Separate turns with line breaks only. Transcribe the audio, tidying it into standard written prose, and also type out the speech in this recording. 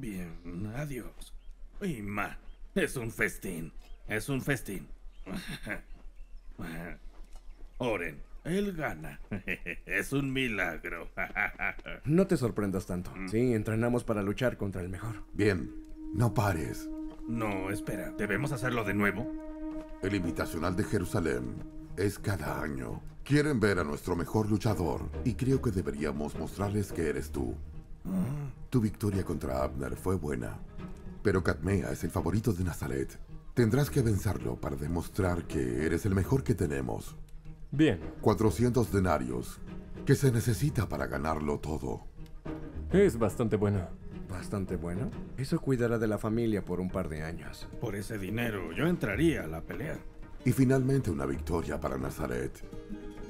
Bien, adiós. Y ma, es un festín. Es un festín. Oren, él gana. Es un milagro.
No te sorprendas tanto. Sí, entrenamos para luchar contra el mejor.
Bien, no pares.
No, espera, ¿debemos hacerlo de nuevo?
El Invitacional de Jerusalén es cada año. Quieren ver a nuestro mejor luchador y creo que deberíamos mostrarles que eres tú. Tu victoria contra Abner fue buena, pero Cadmea es el favorito de Nazaret. Tendrás que vencerlo para demostrar que eres el mejor que tenemos.
Bien.
400 denarios, que se necesita para ganarlo todo.
Es bastante bueno.
Bastante bueno. Eso cuidará de la familia por un par de años.
Por ese dinero yo entraría a la pelea.
Y finalmente una victoria para Nazaret.